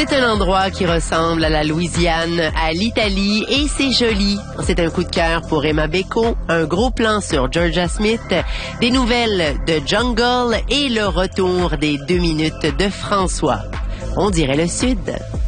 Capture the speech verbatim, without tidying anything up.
C'est un endroit qui ressemble à la Louisiane, à l'Italie, et c'est joli. C'est un coup de cœur pour Emma Beko, un gros plan sur Georgia Smith, des nouvelles de Jungle et le retour des deux minutes de François. On dirait le Sud.